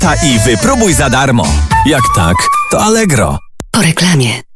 lata i wypróbuj za darmo. Jak tak, to Allegro. Po reklamie.